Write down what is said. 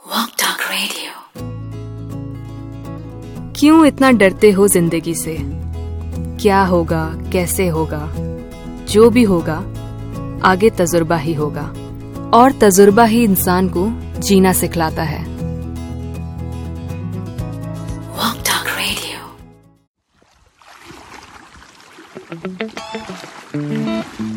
Walk Talk Radio। क्यों इतना डरते हो जिंदगी से? क्या होगा, कैसे होगा? जो भी होगा आगे तजुर्बा ही होगा, और तजुर्बा ही इंसान को जीना सिखलाता है। Walk Talk Radio।